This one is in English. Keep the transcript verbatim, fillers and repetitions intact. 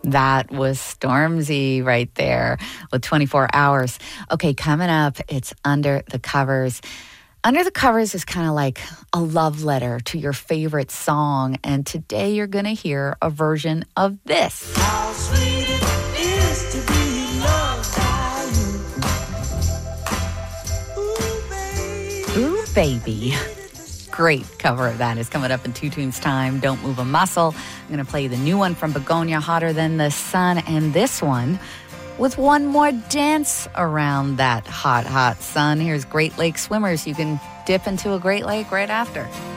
That was Stormzy right there with twenty-four hours. Okay, coming up, it's Under the Covers. Under the Covers is kind of like a love letter to your favorite song. And today you're going to hear a version of this. How sweet it is to be loved by you. Ooh, baby. Ooh, baby. Great cover of that is coming up in Two Tunes time. Don't Move a Muscle. I'm going to play the new one from Begonia, Hotter Than the Sun, and this one with one more dance around that hot, hot sun. Here's Great Lake Swimmers. You can dip into a Great Lake right after.